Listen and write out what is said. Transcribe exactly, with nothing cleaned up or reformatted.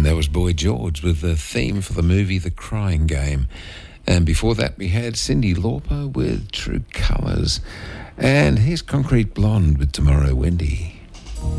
And that was Boy George with the theme for the movie The Crying Game. And before that, we had Cyndi Lauper with True Colours. And here's Concrete Blonde with Tomorrow Windy.